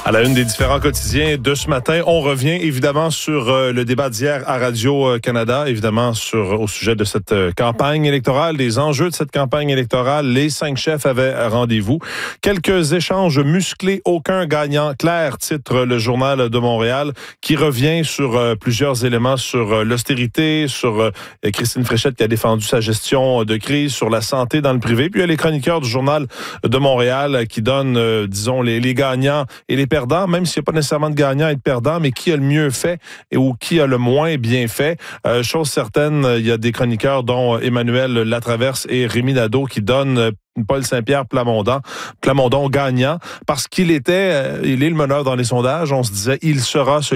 À la une des différents quotidiens de ce matin, on revient évidemment sur le débat d'hier à Radio-Canada, évidemment au sujet de cette campagne électorale, des enjeux de cette campagne électorale. Les 5 chefs avaient rendez-vous. Quelques échanges musclés, aucun gagnant clair, titre le Journal de Montréal, qui revient sur plusieurs éléments, sur l'austérité, sur Christine Fréchette qui a défendu sa gestion de crise, sur la santé dans le privé. Puis il y a les chroniqueurs du Journal de Montréal qui donnent, disons, les gagnants et les perdants, même s'il n'y a pas nécessairement de gagnants et de perdants, mais qui a le mieux fait ou qui a le moins bien fait. Chose certaine, il y a des chroniqueurs dont Emmanuel Latraverse et Rémi Nadeau qui donnent Paul Saint-Pierre Plamondon gagnant parce il est le meneur dans les sondages. On se disait, il sera celui